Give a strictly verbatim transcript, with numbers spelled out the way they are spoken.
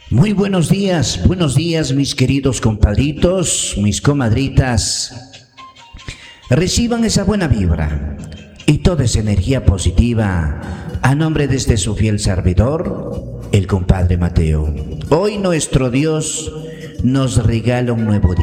Muy buenos días, buenos días mis queridos compadritos, mis comadritas. Reciban esa buena vibra y toda esa energía positiva a nombre de este su fiel servidor, el compadre Mateo. Hoy nuestro Dios nos regala un nuevo día.